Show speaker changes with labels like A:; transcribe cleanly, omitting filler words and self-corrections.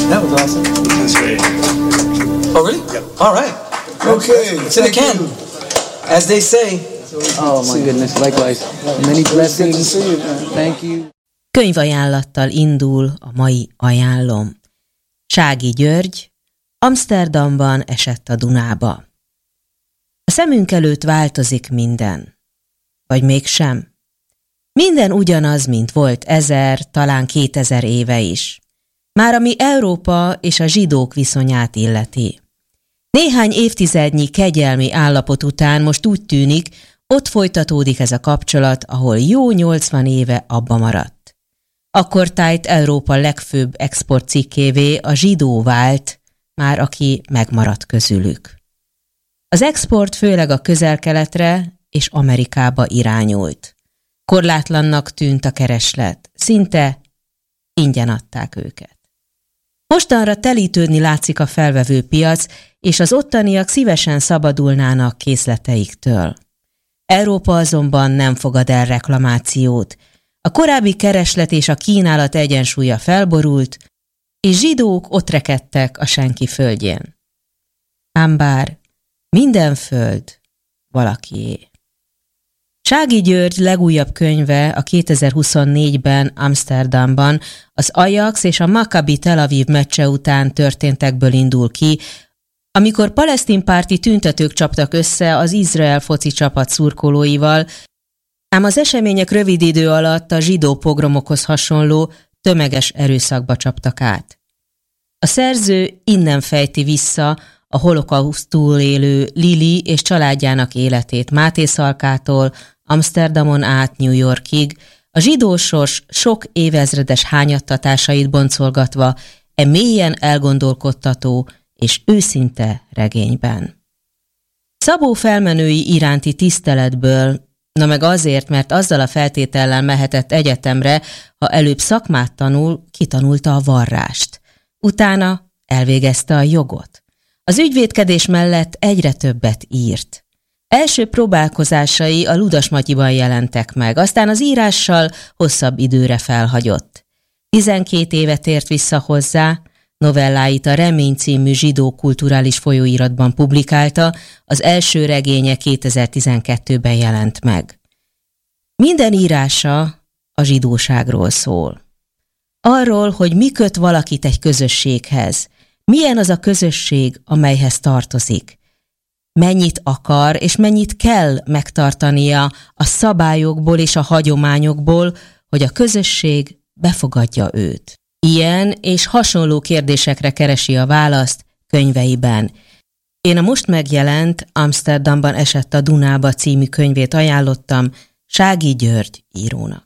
A: That was awesome.
B: That's great.
A: Oh, really?
B: Yep.
A: All right.
C: Okay.
A: It's in the can. As they say.
D: Oh my goodness, likewise. Many blessings.
C: Good to see you, man.
D: Thank you.
E: Könyvajánlattal indul a mai ajánlom. Sági György, Amsterdamban esett a Dunába. A szemünk előtt változik minden. Vagy mégsem? Minden ugyanaz, mint volt 1000, talán 2000 éve is. Már ami Európa és a zsidók viszonyát illeti. Néhány évtizednyi kegyelmi állapot után most úgy tűnik, ott folytatódik ez a kapcsolat, ahol jó 80 éve abba maradt. Akkortájt Európa legfőbb exportcikkévé a zsidó vált, már aki megmaradt közülük. Az export főleg a Közel-Keletre és Amerikába irányult. Korlátlannak tűnt a kereslet, szinte ingyen adták őket. Mostanra telítődni látszik a felvevő piac, és az ottaniak szívesen szabadulnának készleteiktől. Európa azonban nem fogad el reklamációt. A korábbi kereslet és a kínálat egyensúlya felborult, és zsidók ott rekedtek a senki földjén. Ám bár minden föld valakié. Sági György legújabb könyve a 2024-ben Amsterdamban az Ajax és a Maccabi Tel Aviv meccse után történtekből indul ki, amikor palesztinpárti tüntetők csaptak össze az Izrael foci csapat szurkolóival, ám az események rövid idő alatt a zsidó pogromokhoz hasonló tömeges erőszakba csaptak át. A szerző innen fejti vissza a holokauszt túlélő Lili és családjának életét Máté Szalkától Amsterdamon át New Yorkig, a zsidósors sok évezredes hányattatásait boncolgatva e mélyen elgondolkodtató és őszinte regényben. Szabó felmenői iránti tiszteletből, na meg azért, mert azzal a feltétellel mehetett egyetemre, ha előbb szakmát tanul, kitanulta a varrást. Utána elvégezte a jogot. Az ügyvédkedés mellett egyre többet írt. Első próbálkozásai a Ludasmatyiban jelentek meg, aztán az írással hosszabb időre felhagyott. 12 éve tért vissza hozzá, novelláit a Remény című zsidó kulturális folyóiratban publikálta, az első regénye 2012-ben jelent meg. Minden írása a zsidóságról szól. Arról, hogy mi köt valakit egy közösséghez, milyen az a közösség, amelyhez tartozik, mennyit akar és mennyit kell megtartania a szabályokból és a hagyományokból, hogy a közösség befogadja őt. Ilyen és hasonló kérdésekre keresi a választ könyveiben. Én a most megjelent Amsterdamban esett a Dunába című könyvét ajánlottam Sági György írónak.